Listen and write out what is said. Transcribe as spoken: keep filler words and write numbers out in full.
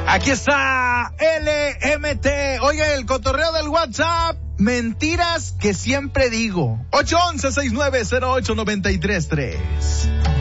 Aquí está L M T. Oye, el cotorreo del WhatsApp. Mentiras que siempre digo. ocho once, sesenta y nueve, cero ocho noventa y tres tres.